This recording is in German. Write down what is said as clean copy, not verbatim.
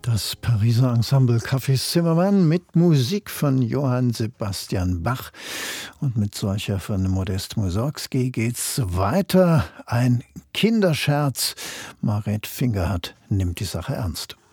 Das Pariser Ensemble Café Zimmermann mit Musik von Johann Sebastian Bach. Und mit solcher von Modest Mussorgsky geht's weiter. Ein Kinderscherz. Marit Fingerhardt nimmt die Sache ernst.